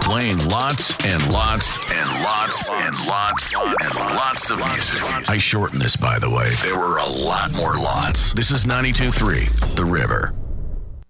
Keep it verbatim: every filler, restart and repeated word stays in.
Playing lots and lots and lots and lots and lots of music. I shortened this, by the way. There were a lot more lots. This is ninety-two point three, The River.